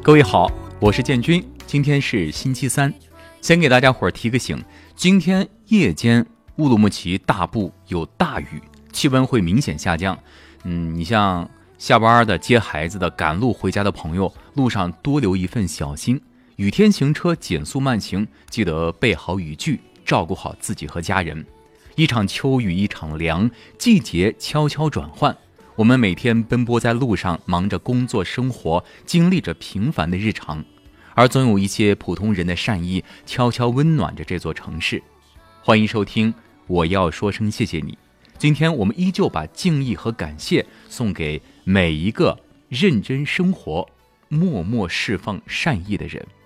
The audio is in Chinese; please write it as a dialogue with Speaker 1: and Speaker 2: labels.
Speaker 1: 各位好，我是建军，今天是星期三，先给大家伙提个醒，今天夜间乌鲁木齐大部有大雨，气温会明显下降。你像下班的、接孩子的、赶路回家的朋友，路上多留一份小心。雨天行车减速慢行，记得备好雨具，照顾好自己和家人。一场秋雨一场凉，季节悄悄转换。我们每天奔波在路上，忙着工作生活，经历着平凡的日常，而总有一些普通人的善意悄悄温暖着这座城市。欢迎收听，我要说声谢谢你。今天我们依旧把敬意和感谢送给每一个认真生活、默默释放善意的人。